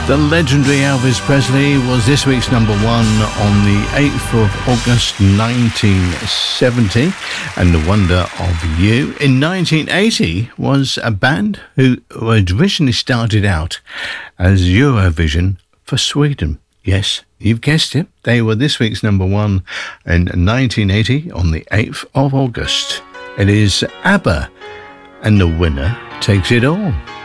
The legendary Elvis Presley was this week's number one on the 8th of August 1970, and The Wonder of You. In 1980 was a band who originally started out as Eurovision for Sweden. Yes, you've guessed it. They were this week's number one in 1980 on the 8th of August. It is ABBA, and the winner takes it all.